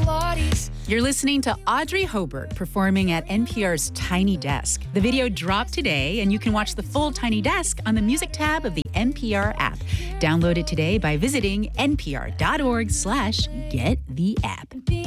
Pilates. You're listening to Audrey Hobart performing at NPR's Tiny Desk. The video dropped today, and you can watch the full Tiny Desk on the music tab of the NPR app. Download it today by visiting npr.org/gettheapp.